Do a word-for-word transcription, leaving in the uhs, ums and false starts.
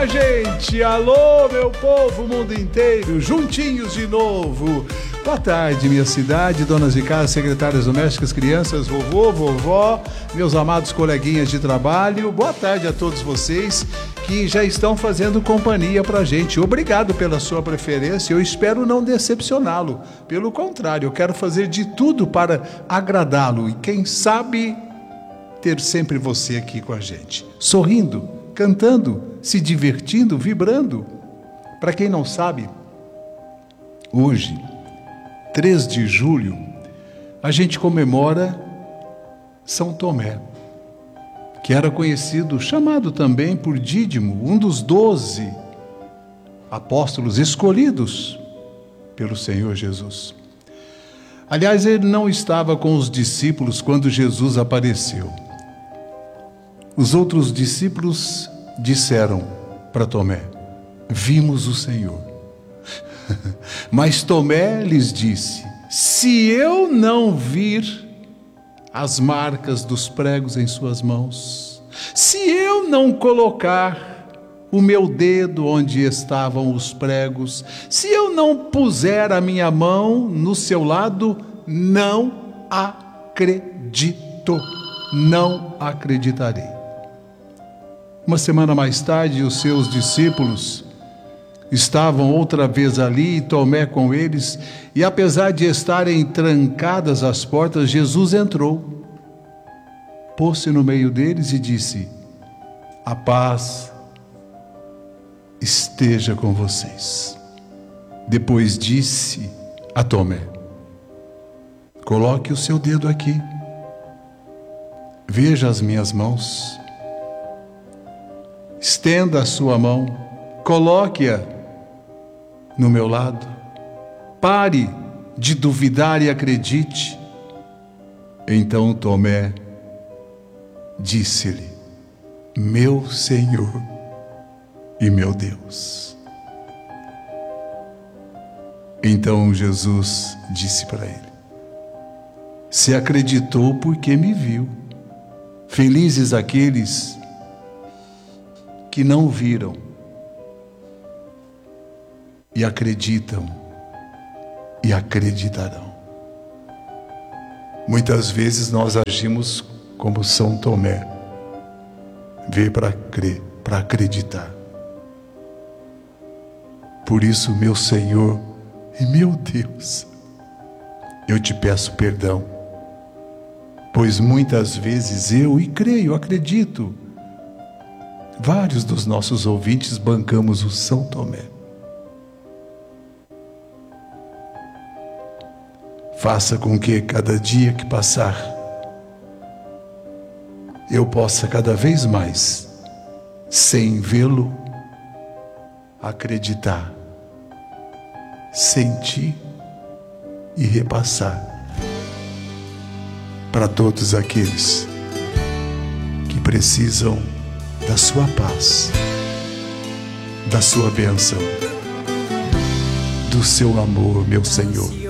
minha gente! Alô, meu povo, mundo inteiro, juntinhos de novo. Boa tarde, minha cidade, donas de casa, secretárias domésticas, crianças, vovô, vovó, meus amados coleguinhas de trabalho. Boa tarde a todos vocês que já estão fazendo companhia pra gente. Obrigado pela sua preferência. Eu espero não decepcioná-lo. Pelo contrário, eu quero fazer de tudo para agradá-lo e, quem sabe, ter sempre você aqui com a gente, sorrindo, cantando, se divertindo, vibrando. Para quem não sabe, hoje, três de julho, a gente comemora São Tomé, que era conhecido, chamado também por Dídimo, um dos doze apóstolos escolhidos pelo Senhor Jesus. Aliás, ele não estava com os discípulos quando Jesus apareceu. Os outros discípulos disseram para Tomé: vimos o Senhor. Mas Tomé lhes disse: se eu não vir as marcas dos pregos em suas mãos, se eu não colocar o meu dedo onde estavam os pregos, se eu não puser a minha mão no seu lado, não acredito, não acreditarei. Uma semana mais tarde, os seus discípulos estavam outra vez ali, e Tomé com eles, e apesar de estarem trancadas as portas, Jesus entrou, pôs-se no meio deles e disse: a paz esteja com vocês. Depois disse a Tomé: coloque o seu dedo aqui, veja as minhas mãos, estenda a sua mão, coloque-a no meu lado, pare de duvidar e acredite. Então Tomé disse-lhe: meu Senhor e meu Deus. Então Jesus disse para ele: se acreditou porque me viu. Felizes aqueles que não viram e acreditam e acreditarão. Muitas vezes nós agimos como São Tomé, ver para crer, para acreditar. Por isso, meu Senhor e meu Deus, eu te peço perdão, pois muitas vezes eu, e creio, acredito, vários dos nossos ouvintes bancamos o São Tomé. Faça com que cada dia que passar, eu possa cada vez mais, sem vê-lo, acreditar, sentir e repassar para todos aqueles que precisam da sua paz, da sua bênção, do seu amor, meu Senhor.